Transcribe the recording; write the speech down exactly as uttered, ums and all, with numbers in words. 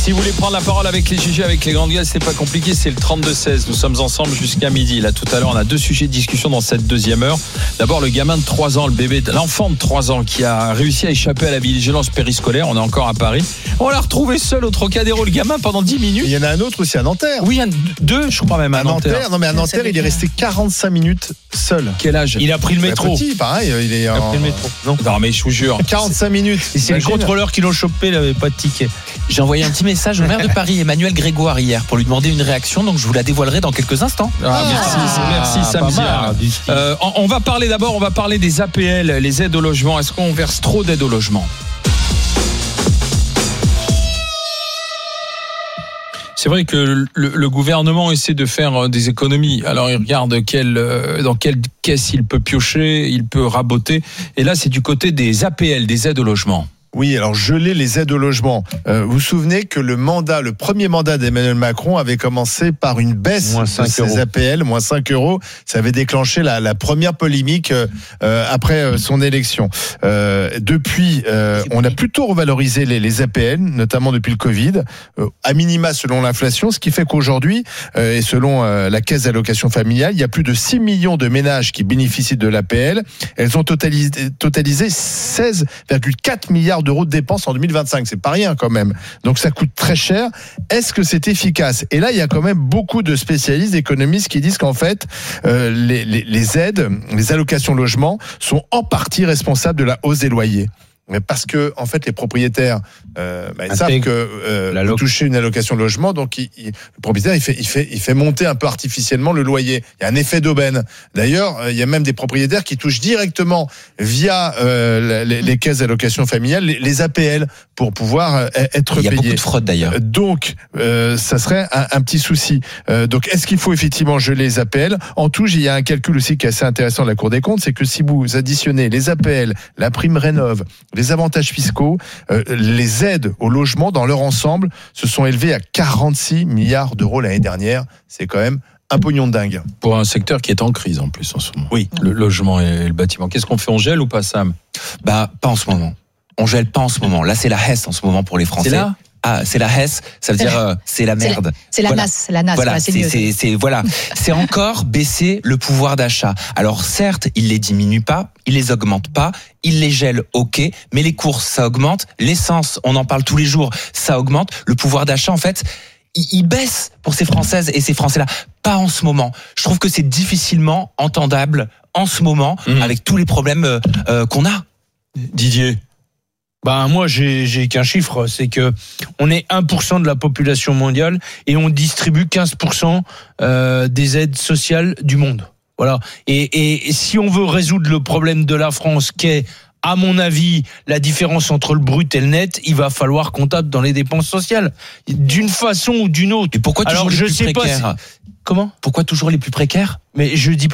Si vous voulez prendre la parole avec les G G, avec les grandes gueules, c'est pas compliqué, c'est le trente-deux seize. Nous sommes ensemble jusqu'à midi. Là, tout à l'heure, on a deux sujets de discussion dans cette deuxième heure. D'abord, le gamin de trois ans, le bébé, l'enfant de trois ans qui a réussi à échapper à la vigilance périscolaire. On est encore à Paris. On l'a retrouvé seul au Trocadéro, le gamin, pendant dix minutes. Il y en a un autre aussi à Nanterre. Oui, un, deux, je crois même à, à Nanterre. Nanterre. Non, mais à Nanterre, il est resté quarante-cinq minutes seul. Quel âge? Il a pris le métro. Petit, pareil, il est Il a en... pris le métro. Non. Non, mais je vous jure. quarante-cinq minutes. Et c'est le Imagine. contrôleur qui l'ont chopé, il n'avait pas de ticket. J'ai envoyé un petit message au maire de Paris, Emmanuel Grégoire, hier, pour lui demander une réaction, donc je vous la dévoilerai dans quelques instants. Ah, merci, Ah, merci pas Samsia. mal. Euh, on, on va parler d'abord, on va parler des A P L, les aides au logement. Est-ce qu'on verse trop d'aides au logement? C'est vrai que le, le gouvernement essaie de faire des économies. Alors il regarde quel, dans quelle caisse il peut piocher, il peut raboter. Et là, c'est du côté des A P L, des aides au logement. Oui, alors geler les aides au logement. Euh, vous vous souvenez que le mandat, le premier mandat d'Emmanuel Macron avait commencé par une baisse Moins de cinq ces euros. A P L, moins cinq euros. Ça avait déclenché la, la première polémique euh, après euh, son élection. Euh, depuis, euh, on a plutôt revalorisé les, les A P L, notamment depuis le Covid, euh, à minima selon l'inflation, ce qui fait qu'aujourd'hui, euh, et selon euh, la caisse d'allocation familiale, il y a plus de six millions de ménages qui bénéficient de l'A P L. Elles ont totalisé, totalisé seize virgule quatre milliards d'euros de dépenses en deux mille vingt-cinq. C'est pas rien quand même. Donc ça coûte très cher. Est-ce que c'est efficace? Et là, il y a quand même beaucoup de spécialistes, d'économistes qui disent qu'en fait, euh, les, les, les aides, les allocations logement sont en partie responsables de la hausse des loyers. Mais parce que en fait les propriétaires euh, bah, ils savent que euh, la vous loc- touchez une allocation logement, donc il, il, le propriétaire il fait il fait il fait monter un peu artificiellement le loyer. Il y a un effet d'aubaine. D'ailleurs, euh, il y a même des propriétaires qui touchent directement via euh, les, les caisses d'allocation familiale les, les A P L pour pouvoir euh, être Il y a payés. beaucoup de fraude d'ailleurs. Donc, euh, ça serait un, un petit souci. Euh, donc, est-ce qu'il faut effectivement geler les A P L? En tout, il y a un calcul aussi qui est assez intéressant de la Cour des comptes, c'est que si vous additionnez les A P L, la prime rénov, les avantages fiscaux, euh, les aides au logement dans leur ensemble se sont élevés à quarante-six milliards d'euros l'année dernière. C'est quand même un pognon de dingue. Pour un secteur qui est en crise en plus en ce moment. Oui. Le logement et le bâtiment. Qu'est-ce qu'on fait? On gèle ou pas, Sam? Bah, pas en ce moment. On gèle pas en ce moment. Là, c'est la Hesse en ce moment pour les Français. C'est là? Ah, c'est la Hesse, ça veut C'est dire la- euh, c'est la C'est la- merde. C'est la Voilà. N A S, c'est la N A S, Voilà, voilà, c'est c'est mieux. c'est c'est voilà, c'est encore baisser le pouvoir d'achat. Alors certes, il les diminue pas, il les augmente pas, il les gèle, ok, mais les courses ça augmente, l'essence, on en parle tous les jours, ça augmente, le pouvoir d'achat en fait, il, il baisse pour ces Françaises et ces Français-là, pas en ce moment. Je trouve que c'est difficilement entendable en ce moment Mmh. avec tous les problèmes euh, euh, qu'on a. Didier? Ben, moi, j'ai, j'ai qu'un chiffre, c'est que on est un pour cent de la population mondiale et on distribue quinze pour cent euh, des aides sociales du monde. Voilà. Et, et, et si on veut résoudre le problème de la France, qui est, à mon avis, la différence entre le brut et le net, il va falloir qu'on tape dans les dépenses sociales, d'une façon ou d'une autre. Et pourquoi toujours Alors, les je plus sais pas précaires? si- Comment? Pourquoi toujours les plus précaires? Mais je dis pas